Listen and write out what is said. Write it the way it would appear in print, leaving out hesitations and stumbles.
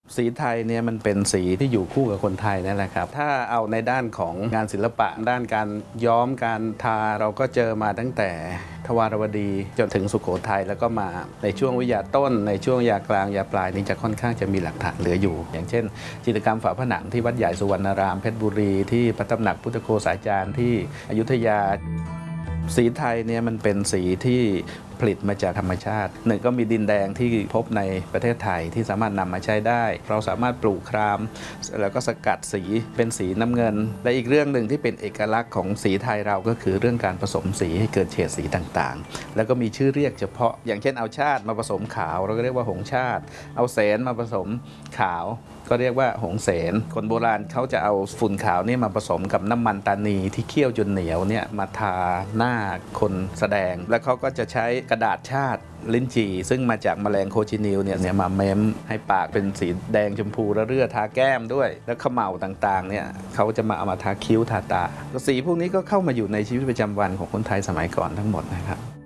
สีไทยเนี่ยมันเป็นสีที่อยู่คู่กับคนไทยนั่นแหละครับถ้าเอาในด้านของงานศิลปะด้านการย้อมการทาเราก็เจอมาตั้งแต่ทวารวดีจนถึงสุโขทัยแล้วก็มาในช่วงวิทยาต้นในช่วงยากลางยาปลายนี้จะค่อนข้างจะมีหลักฐานเหลืออยู่อย่างเช่นจิตรกรรมฝาผนังที่วัดใหญ่สุวรรณารามเพชรบุรีที่พระตำหนักพุทธโฆษาจารย์ที่อยุธยาสีไทยเนี่ยมันเป็นสีที่ผลิตมาจากธรรมชาติหนึ่งก็มีดินแดงที่พบในประเทศไทยที่สามารถนำมาใช้ได้เราสามารถปลูกครามแล้วก็สกัดสีเป็นสีน้ำเงินและอีกเรื่องหนึ่งที่เป็นเอกลักษณ์ของสีไทยเราก็คือเรื่องการผสมสีให้เกิดเฉดสีต่างๆแล้วก็มีชื่อเรียกเฉพาะอย่างเช่นเอาชาติมาผสมขาวเราก็เรียกว่าหงชาติเอาเสนมาผสมขาวก็เรียกว่าหงเสนคนโบราณเขาจะเอาฝุ่นขาวนี่มาผสมกับน้ำมันตานีที่เคี่ยวจนเหนียวเนี่ยมาทาหน้าคนแสดงแล้วเขาก็จะใช้กระดาษชาติลิ้นจี่ซึ่งมาจากแมลงโคชินิลเนี่ยมาเม้มให้ปากเป็นสีแดงชมพูระเรื่อทาแก้มด้วยแล้วเขม่าต่างๆเนี่ยเขาจะมาเอามาทาคิ้วทาตาสีพวกนี้ก็เข้ามาอยู่ในชีวิตประจำวันของคนไทยสมัยก่อนทั้งหมดนะครับ